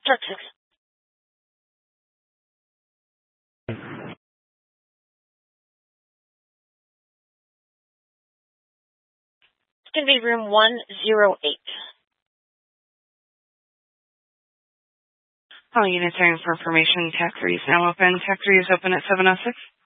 Truck 6. It's going to be room 108. All units are in for information. Tech 3 is now open. Tech 3 is open at 7:06.